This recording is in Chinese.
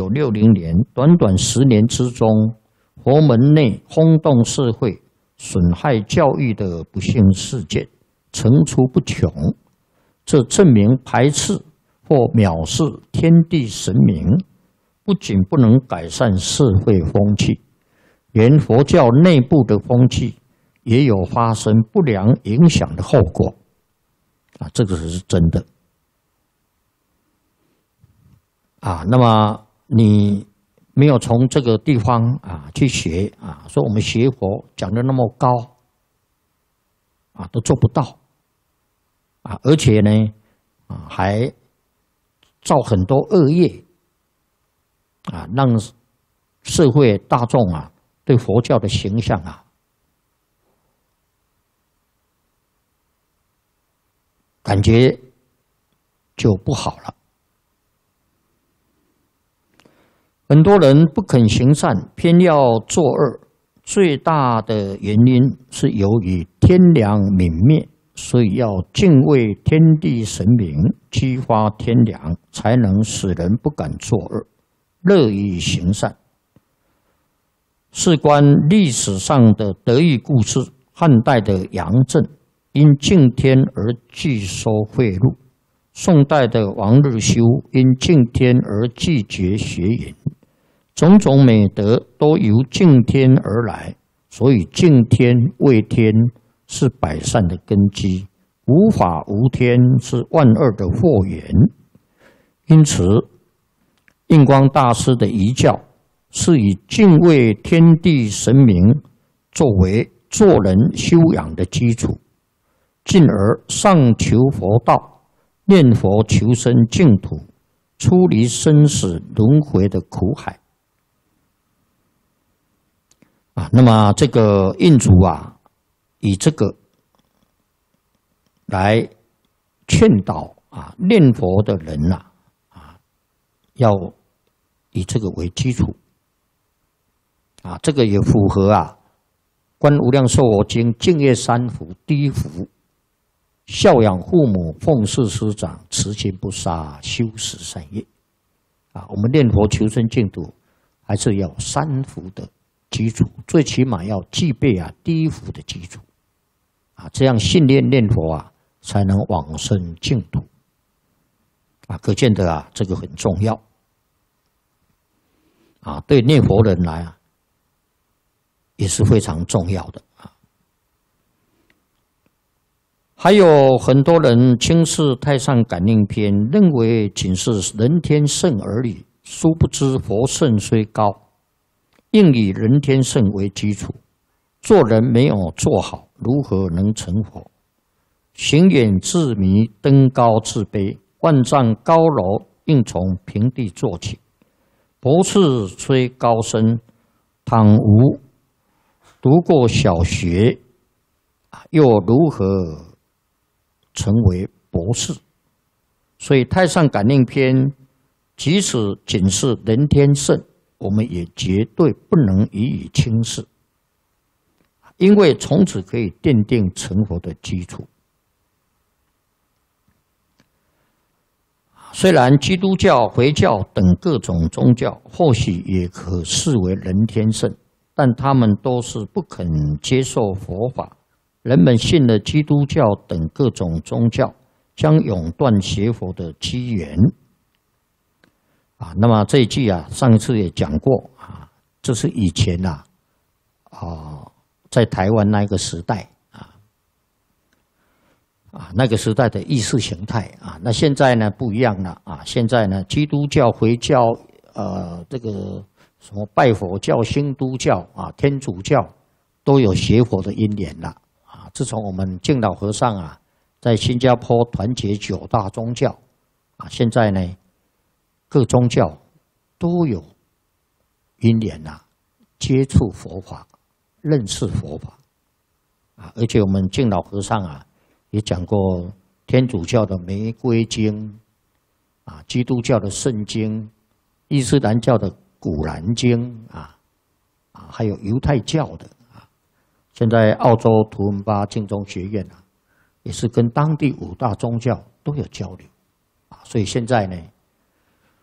1960年，短短10年之中，佛门内轰动社会、损害教育的不幸事件层出不穷。这证明排斥或藐视天地神明，不仅不能改善社会风气，连佛教内部的风气也有发生不良影响的后果。这个是真的。那么你没有从这个地方去学说我们学佛讲得那么高都做不到而且呢还造很多恶业让社会大众对佛教的形象感觉就不好了。很多人不肯行善，偏要作恶，最大的原因是由于天良泯灭，所以要敬畏天地神明，激发天良，才能使人不敢作恶，乐于行善。事关历史上的得意故事，汉代的杨震因敬天而拒收贿赂，宋代的王日修因敬天而拒绝学淫，种种美德都由敬天而来，所以敬天畏天是百善的根基，无法无天是万恶的祸源。因此，印光大师的遗教是以敬畏天地神明作为做人修养的基础，进而上求佛道，念佛求生净土，出离生死轮回的苦海。那么这个印祖以这个来劝导念佛的人要以这个为基础这个也符合观无量寿佛经净业三福第一福，孝养父母，奉事师长，慈心不杀，修十善业我们念佛求生净土还是要三福的基础，最起码要具备第一福的基础这样信念念佛才能往生净土可见的这个很重要对念佛人来也是非常重要的还有很多人轻视《太上感应篇》，认为仅是人天圣而已，殊不知佛圣虽高，应以人天圣为基础，做人没有做好，如何能成佛？行远自迷，登高自卑，万丈高楼应从平地做起。博士虽高深，倘无读过小学，又如何成为博士？所以《太上感应篇》即使仅是人天圣，我们也绝对不能予以轻视，因为从此可以奠定成佛的基础。虽然基督教、回教等各种宗教或许也可视为人天圣，但他们都是不肯接受佛法。人们信了基督教等各种宗教，将永断学佛的机缘。那么这一句上一次也讲过这是以前在台湾那个时代那个时代的意识形态那现在呢不一样了现在呢基督教、回教这个什么拜佛教、新都教天主教都有学佛的因缘了自从我们净老和尚在新加坡团结9大宗教现在呢各宗教都有因缘接触佛法，认识佛法而且我们净老和尚也讲过天主教的玫瑰经基督教的圣经，伊斯兰教的古兰经还有犹太教的现在澳洲图文巴净宗学院也是跟当地5大宗教都有交流所以现在呢